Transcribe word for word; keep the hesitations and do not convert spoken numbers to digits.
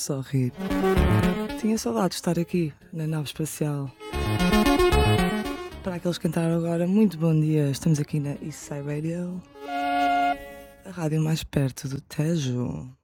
só rir. Tinha saudade de estar aqui, na nave espacial. Para aqueles que cantaram agora, muito bom dia. Estamos aqui na Eastside Radio, a rádio mais perto do Tejo.